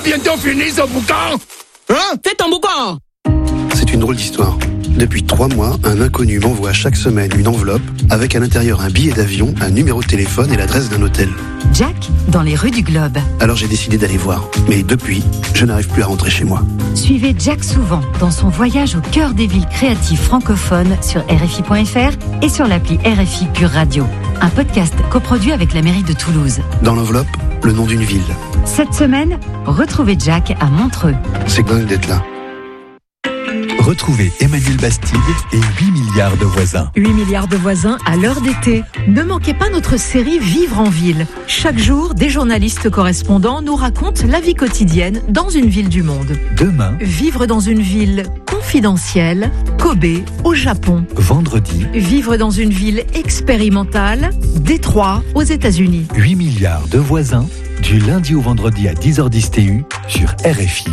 bientôt fini ce boucan? Hein? C'est ton boucan! C'est une drôle d'histoire. Depuis 3 mois, un inconnu m'envoie chaque semaine une enveloppe avec à l'intérieur un billet d'avion, un numéro de téléphone et l'adresse d'un hôtel. Jack, dans les rues du Globe. Alors j'ai décidé d'aller voir. Mais depuis, je n'arrive plus à rentrer chez moi. Suivez Jack souvent dans son voyage au cœur des villes créatives francophones sur RFI.fr et sur l'appli RFI Pure Radio. Un podcast coproduit avec la mairie de Toulouse. Dans l'enveloppe, le nom d'une ville. Cette semaine, retrouvez Jack à Montreux. C'est dingue d'être là. Retrouvez Emmanuel Bastide et 8 milliards de voisins. 8 milliards de voisins à l'heure d'été. Ne manquez pas notre série Vivre en ville. Chaque jour, des journalistes correspondants nous racontent la vie quotidienne dans une ville du monde. Demain, Vivre dans une ville confidentielle, Kobe, au Japon. vendredi, Vivre dans une ville expérimentale, Détroit, aux États-Unis. 8 milliards de voisins, du lundi au vendredi à 10h10 TU sur RFI.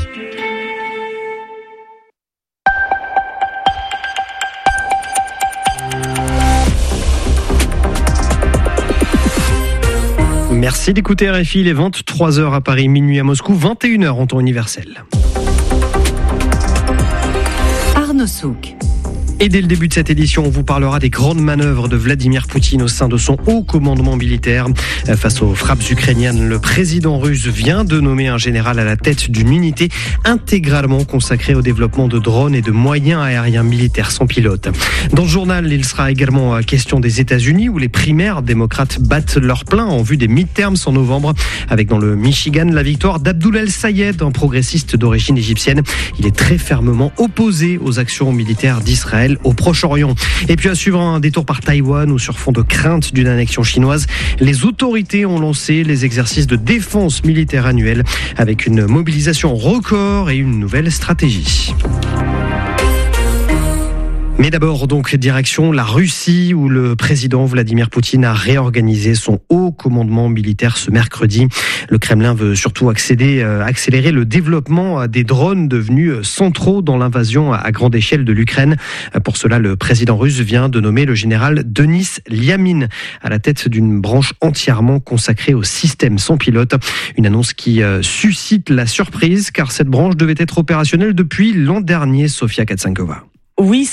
Merci d'écouter RFI, il est 23h à Paris, minuit à Moscou, 21h en temps universel. Arnaud Souk. Et dès le début de cette édition, on vous parlera des grandes manœuvres de Vladimir Poutine au sein de son haut commandement militaire. Face aux frappes ukrainiennes, le président russe vient de nommer un général à la tête d'une unité intégralement consacrée au développement de drones et de moyens aériens militaires sans pilote. Dans le journal, il sera également question des États-Unis où les primaires démocrates battent leur plein en vue des midterms en novembre, avec dans le Michigan la victoire d'Abdoul El-Sayed, un progressiste d'origine égyptienne. Il est très fermement opposé aux actions militaires d'Israël au Proche-Orient. Et puis à suivre un détour par Taïwan où sur fond de crainte d'une annexion chinoise, les autorités ont lancé les exercices de défense militaire annuels avec une mobilisation record et une nouvelle stratégie. Mais d'abord, donc, direction la Russie, où le président Vladimir Poutine a réorganisé son haut commandement militaire ce mercredi. Le Kremlin veut surtout accélérer le développement des drones devenus centraux dans l'invasion à grande échelle de l'Ukraine. Pour cela, le président russe vient de nommer le général Denis Liamin à la tête d'une branche entièrement consacrée au système sans pilote. Une annonce qui suscite la surprise, car cette branche devait être opérationnelle depuis l'an dernier, Sofia Katsankova. Oui,